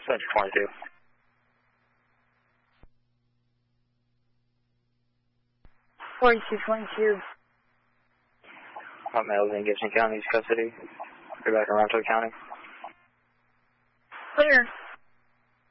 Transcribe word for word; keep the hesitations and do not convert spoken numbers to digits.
Center twenty-two. forty-two twenty-two. Hot males in Gibson County's custody. You're back in Rancho County. Clear.